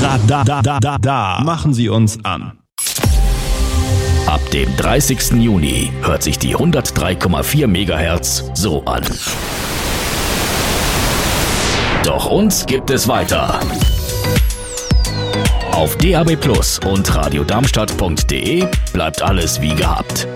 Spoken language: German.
Machen Sie uns an. Ab dem 30. Juni hört sich die 103,4 MHz so an. Doch uns gibt es weiter. Auf DAB+ und radiodarmstadt.de bleibt alles wie gehabt.